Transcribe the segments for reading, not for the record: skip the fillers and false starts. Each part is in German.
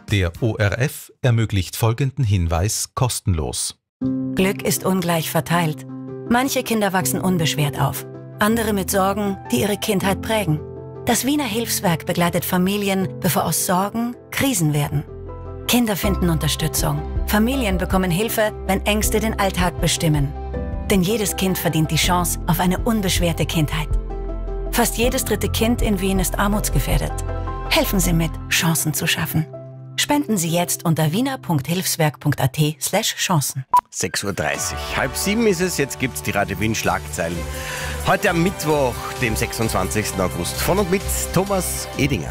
Der ORF ermöglicht folgenden Hinweis kostenlos. Glück ist ungleich verteilt. Manche Kinder wachsen unbeschwert auf, andere mit Sorgen, die ihre Kindheit prägen. Das Wiener Hilfswerk begleitet Familien, bevor aus Sorgen Krisen werden. Kinder finden Unterstützung. Familien bekommen Hilfe, wenn Ängste den Alltag bestimmen. Denn jedes Kind verdient die Chance auf eine unbeschwerte Kindheit. Fast jedes dritte Kind in Wien ist armutsgefährdet. Helfen Sie mit, Chancen zu schaffen. Spenden Sie jetzt unter wiener.hilfswerk.at/Chancen. 6:30 Uhr. 6:30 ist es, jetzt gibt's die Radio Wien Schlagzeilen. Heute am Mittwoch, dem 26. August. Von und mit Thomas Edinger.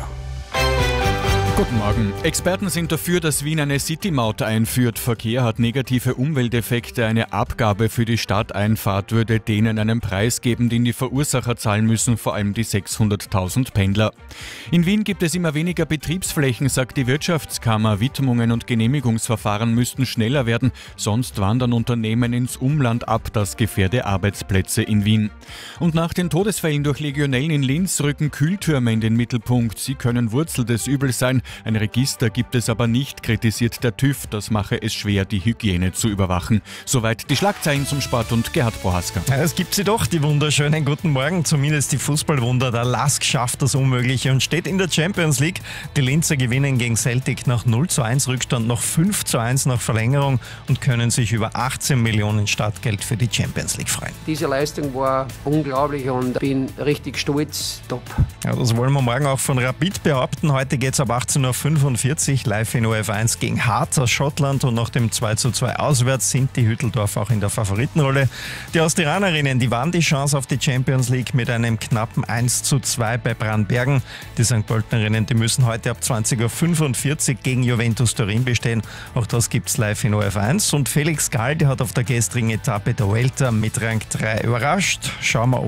Guten Morgen. Experten sind dafür, dass Wien eine City-Maut einführt. Verkehr hat negative Umwelteffekte. Eine Abgabe für die Stadteinfahrt würde denen einen Preis geben, den die Verursacher zahlen müssen, vor allem die 600.000 Pendler. In Wien gibt es immer weniger Betriebsflächen, sagt die Wirtschaftskammer. Widmungen und Genehmigungsverfahren müssten schneller werden, sonst wandern Unternehmen ins Umland ab. Das gefährde Arbeitsplätze in Wien. Und nach den Todesfällen durch Legionellen in Linz rücken Kühltürme in den Mittelpunkt. Sie können Wurzel des Übels sein. Ein Register gibt es aber nicht, kritisiert der TÜV. Das mache es schwer, die Hygiene zu überwachen. Soweit die Schlagzeilen zum Sport und Gerhard Prohaska. Ja, es gibt sie doch, die wunderschönen guten Morgen. Zumindest die Fußballwunder. Der LASK schafft das Unmögliche und steht in der Champions League. Die Linzer gewinnen gegen Celtic nach 0:1 Rückstand, noch 5:1 nach Verlängerung und können sich über 18 Millionen Startgeld für die Champions League freuen. Diese Leistung war unglaublich und bin richtig stolz. Top. Ja, das wollen wir morgen auch von Rapid behaupten. Heute geht es ab 18:45 Uhr live in OF1 gegen Hearts aus Schottland und nach dem 2:2 auswärts sind die Hütteldorf auch in der Favoritenrolle. Die Austrianerinnen, die wahren die Chance auf die Champions League mit einem knappen 1:2 bei Brandbergen. Die St. Pöltenerinnen, die müssen heute ab 20:45 Uhr gegen Juventus Turin bestehen. Auch das gibt's live in OF1. Und Felix Gall, der hat auf der gestrigen Etappe der Vuelta mit Rang 3 überrascht. Schauen wir,